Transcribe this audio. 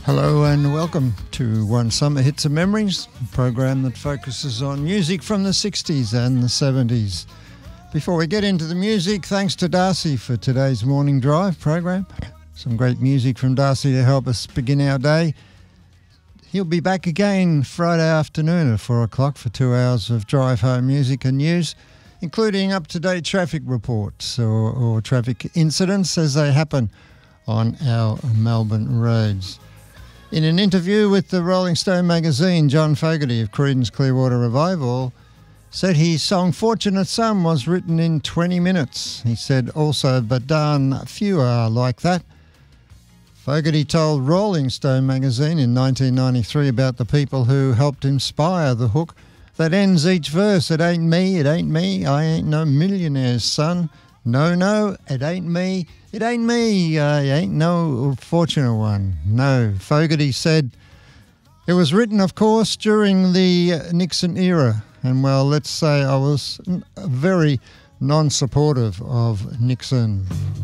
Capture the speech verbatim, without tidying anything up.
Hello and welcome to One Summer Hits and Memories, a program that focuses on music from the sixties and the seventies. Before we get into the music, thanks to Darcy for today's morning drive program. Some great music from Darcy to help us begin our day. He'll be back again Friday afternoon at four o'clock for two hours of drive home music and news, including up-to-date traffic reports or, or traffic incidents as they happen on our Melbourne roads. In an interview with the Rolling Stone magazine, John Fogerty of Creedence Clearwater Revival said his song Fortunate Son was written in twenty minutes. He said also, but darn few are like that. Fogerty told Rolling Stone magazine in nineteen ninety-three about the people who helped inspire the hook that ends each verse. It ain't me, it ain't me, I ain't no millionaire's son. No, no, it ain't me. It ain't me, I ain't no fortunate one. No, Fogerty said it was written, of course, during the Nixon era. And, well, let's say I was very non-supportive of Nixon.